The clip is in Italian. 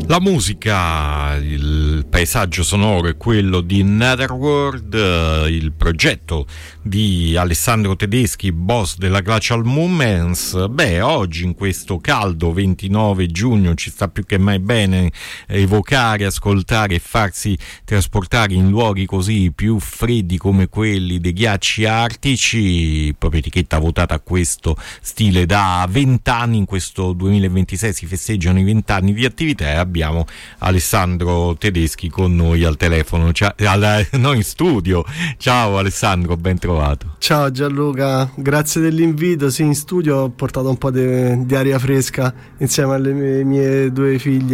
La musica, il paesaggio sonoro è quello di Netherworld, il progetto di Alessandro Tedeschi, boss della Glacial Movements. Oggi in questo caldo 29 giugno ci sta più che mai bene evocare, ascoltare e farsi trasportare in luoghi così più freddi come quelli dei ghiacci artici. Proprio etichetta votata a questo stile da 20 anni. In questo 2026 si festeggiano i 20 anni di attività e abbiamo Alessandro Tedeschi con noi al telefono, in studio. Ciao Alessandro, ben trovato. Ciao Gianluca, grazie dell'invito. Sì, in studio ho portato un po' di aria fresca insieme alle mie due figlie.